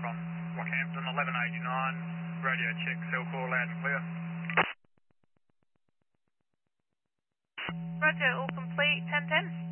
on Rockhampton 1189, radio check, cell call loud and clear. Roger, all complete, 1010.